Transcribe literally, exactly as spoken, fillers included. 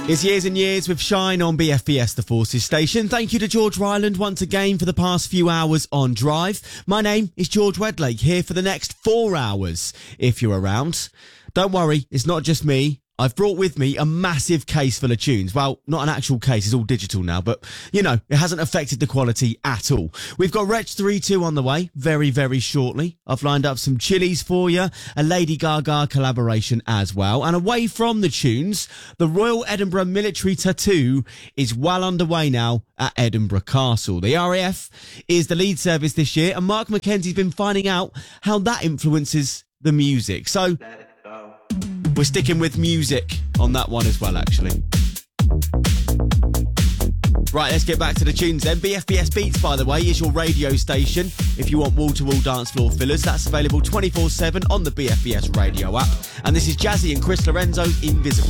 It's Years and Years with Shine on B F B S, the Forces station. Thank you to George Ryland once again for the past few hours on Drive. My name is George Wedlake, here for the next four hours, if you're around. Don't worry, it's not just me. I've brought with me a massive case full of tunes. Well, not an actual case, it's all digital now, but, you know, it hasn't affected the quality at all. We've got Wretch three two on the way very, very shortly. I've lined up some chilies for you, a Lady Gaga collaboration as well. And away from the tunes, the Royal Edinburgh Military Tattoo is well underway now at Edinburgh Castle. The R A F is the lead service this year, and Mark Mackenzie's been finding out how that influences the music. So we're sticking with music on that one as well, actually. Right, let's get back to the tunes then. B F B S Beats, by the way, is your radio station. If you want wall-to-wall dance floor fillers, that's available twenty-four seven on the B F B S radio app. And this is Jazzy and Chris Lorenzo's Invisible.